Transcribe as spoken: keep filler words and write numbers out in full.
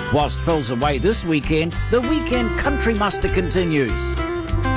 Whilst Phil's away this weekend, the weekend country muster continues.